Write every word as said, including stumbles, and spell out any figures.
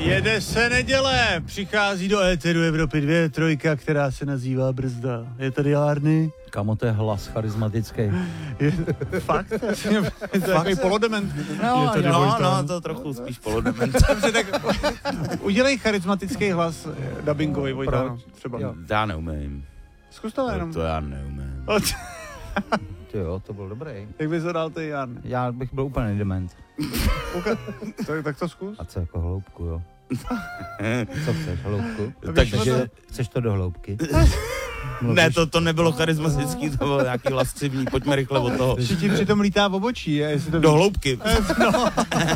Jede se neděle, přichází do éteru Evropy dvě, trojka, která se nazývá Brzda. Je tady Járny? Kamo, to je hlas charismatický. Je, fakt? Je to takový polodement. No, je tady No, Vojta. no, to trochu spíš polodement. Dobře, tak udělej charismatický hlas eh, dubbingový, Vojta, no, třeba. Jo. Já neumím. Zkus to jenom. To, to já neumím. Ty jo, to byl dobrý. Jak bys ho dal ty, Járny? Já bych byl úplně dement. Uka- tak, tak to zkus. A co jako hloubku, jo? Co chceš, hloubku? Takže, Chceš to do hloubky? ne, to, to nebylo charismatický, to bylo nějaký lascivní, pojďme rychle od toho. Že ti přitom lítá v obočí, je, jestli to Do hloubky. No.